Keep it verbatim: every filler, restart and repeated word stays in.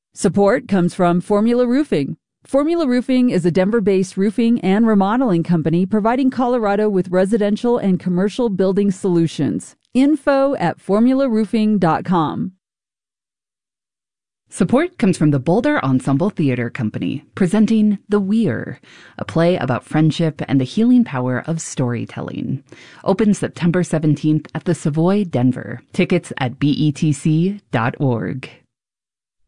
Support comes from Formula Roofing. Formula Roofing is a Denver-based roofing and remodeling company providing Colorado with residential and commercial building solutions. Info at formula roofing dot com. Support comes from the Boulder Ensemble Theater Company, presenting The Weir, a play about friendship and the healing power of storytelling. Opens September seventeenth at the Savoy, Denver. Tickets at B E T C dot org.